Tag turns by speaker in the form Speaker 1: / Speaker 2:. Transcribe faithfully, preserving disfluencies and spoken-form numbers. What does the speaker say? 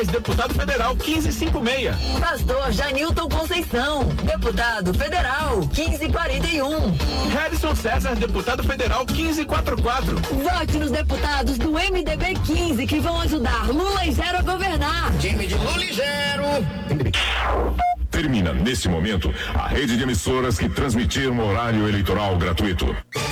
Speaker 1: deputado federal quinze cinquenta e seis.
Speaker 2: Pastor Janilton Conceição, deputado federal quinze quarenta e um.
Speaker 1: Harrison César, deputado federal quinze quarenta e quatro.
Speaker 2: Vote nos deputados do M D B quinze que vão ajudar Lula e Gero a governar.
Speaker 3: Time de Lula e Gero.
Speaker 4: Termina nesse momento a rede de emissoras que transmitiram horário eleitoral gratuito.